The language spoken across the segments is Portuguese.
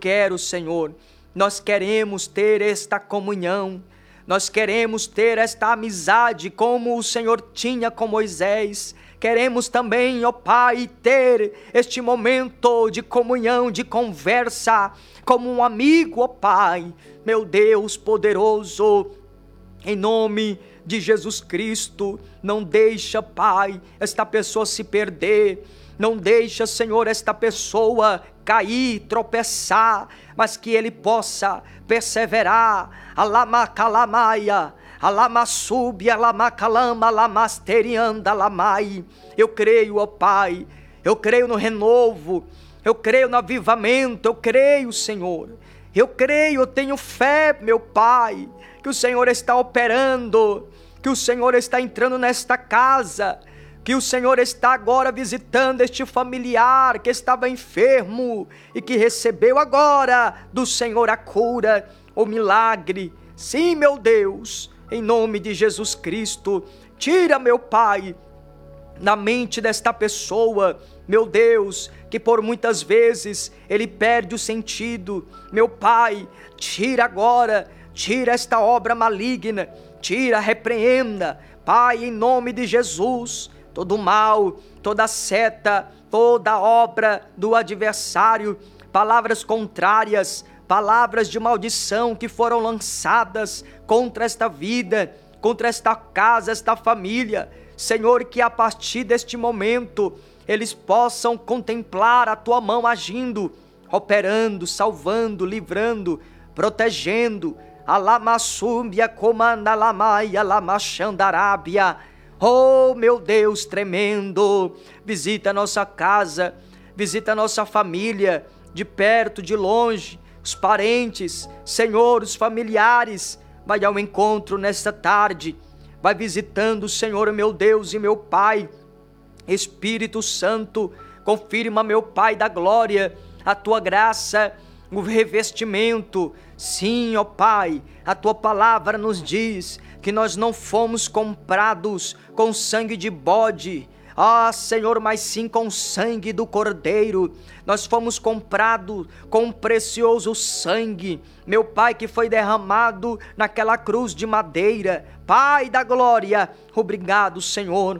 quero, Senhor, nós queremos ter esta comunhão, nós queremos ter esta amizade como o Senhor tinha com Moisés. Queremos também, ó Pai, ter este momento de comunhão, de conversa, como um amigo, ó Pai, meu Deus poderoso, em nome de Jesus Cristo. Não deixa, Pai, esta pessoa se perder, não deixa, Senhor, esta pessoa cair, tropeçar, mas que ele possa perseverar. Alamacalamaia, alamassub, alamacalama, alamasterianda, alamai. Eu creio, ó Pai, eu creio no renovo, eu creio no avivamento, eu creio, Senhor, eu creio, eu tenho fé, meu Pai, que o Senhor está operando, que o Senhor está entrando nesta casa, que o Senhor está agora visitando este familiar que estava enfermo e que recebeu agora do Senhor a cura, o milagre. Sim, meu Deus, em nome de Jesus Cristo, tira, meu Pai, na mente desta pessoa, meu Deus, que por muitas vezes ele perde o sentido. Meu Pai, tira agora, tira esta obra maligna, tira, repreenda, Pai, em nome de Jesus, todo mal, toda seta, toda obra do adversário, palavras contrárias, palavras de maldição que foram lançadas contra esta vida, contra esta casa, esta família. Senhor, que a partir deste momento eles possam contemplar a Tua mão agindo, operando, salvando, livrando, protegendo. Alamassúmbia, comanda lamaia, lamachandarábia. Oh, meu Deus tremendo, visita a nossa casa, visita a nossa família, de perto, de longe, os parentes, Senhor, os familiares. Vai ao encontro nesta tarde, vai visitando, Senhor, meu Deus e meu Pai. Espírito Santo, confirma, meu Pai da glória, a Tua graça, o revestimento. Sim, ó Pai, a Tua palavra nos diz que nós não fomos comprados com sangue de bode, Senhor, mas sim com sangue do Cordeiro. Nós fomos comprados com um precioso sangue, meu Pai, que foi derramado naquela cruz de madeira. Pai da glória, obrigado, Senhor,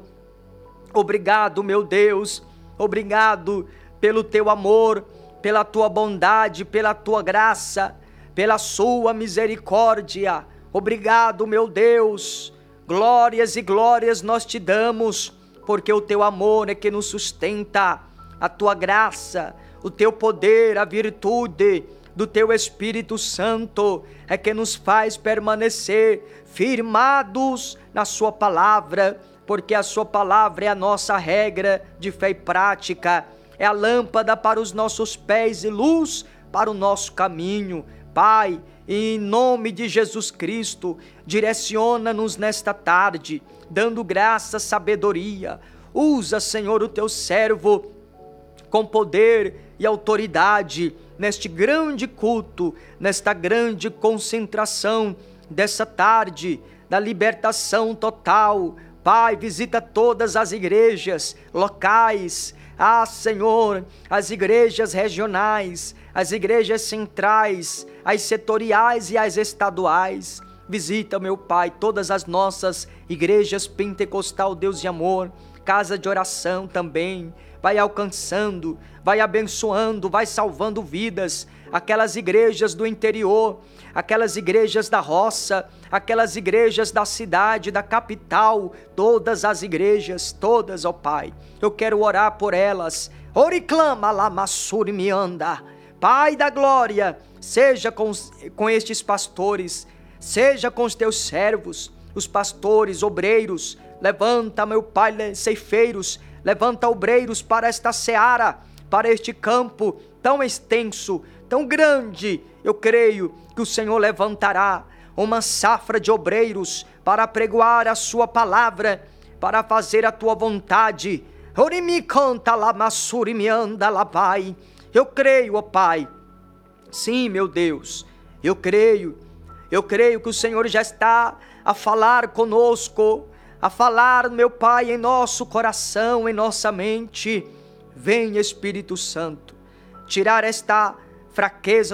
obrigado, meu Deus, obrigado pelo Teu amor, pela Tua bondade, pela Tua graça, pela Sua misericórdia. Obrigado, meu Deus, glórias e glórias nós Te damos, porque o Teu amor é que nos sustenta, a Tua graça, o Teu poder, a virtude do Teu Espírito Santo é que nos faz permanecer firmados na Sua palavra, porque a Sua palavra é a nossa regra de fé e prática, é a lâmpada para os nossos pés e luz para o nosso caminho. Pai, em nome de Jesus Cristo, direciona-nos nesta tarde, dando graça, sabedoria. Usa, Senhor, o Teu servo com poder e autoridade neste grande culto, nesta grande concentração dessa tarde, da libertação total. Pai, visita todas as igrejas locais, Senhor, as igrejas regionais, as igrejas centrais, as setoriais e as estaduais. Visita, meu Pai, todas as nossas igrejas pentecostal, Deus de amor, casa de oração também. Vai alcançando, vai abençoando, vai salvando vidas. Aquelas igrejas do interior, aquelas igrejas da roça, aquelas igrejas da cidade, da capital, todas as igrejas, todas, ó Pai. Eu quero orar por elas. Oriclama lamassuri me anda. Pai da glória, seja com estes pastores, seja com os Teus servos, os pastores, obreiros. Levanta, meu Pai, ceifeiros, levanta obreiros para esta seara, para este campo tão extenso, tão grande. Eu creio que o Senhor levantará uma safra de obreiros para pregoar a Sua palavra, para fazer a Tua vontade. Orimi canta lá, massuri me anda lá, Pai. Eu creio, ó Pai. Sim, meu Deus, eu creio que o Senhor já está a falar conosco, a falar, meu Pai, em nosso coração, em nossa mente. Vem, Espírito Santo, tirar esta fraqueza